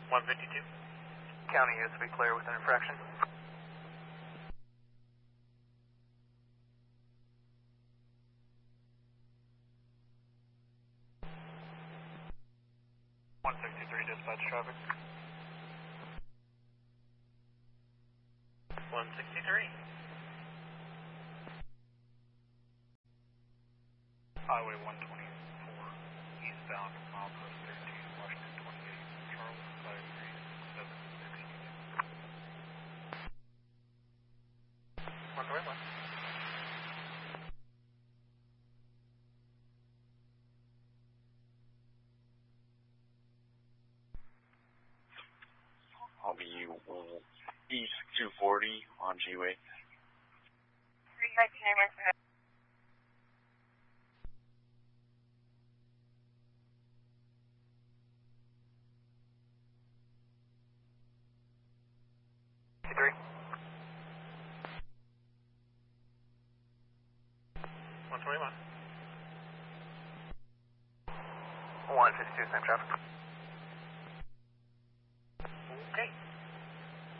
152. County is to be clear with an infraction. 163 dispatch traffic. 163. Highway 124, eastbound, milepost 13, Washington 28, Charles 536. 121. I'll be east 240 on G-Way. 3. 121. 152, same traffic.